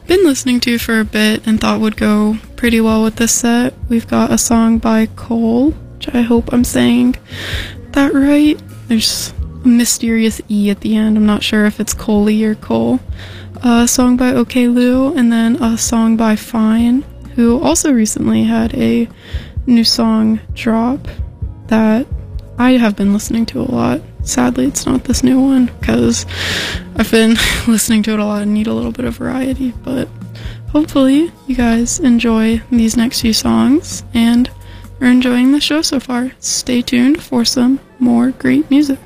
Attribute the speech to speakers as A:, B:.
A: been listening to for a bit and thought would go pretty well with this set. We've got a song by Cole, which I hope I'm saying that right. There's a mysterious E at the end. I'm not sure if it's Coley or Cole. A song by OK Lou, and then a song by Fine, who also recently had a new song drop that I have been listening to a lot. Sadly, it's not this new one, because I've been listening to it a lot and need a little bit of variety, but hopefully you guys enjoy these next few songs and are enjoying the show so far. Stay tuned for some more great music.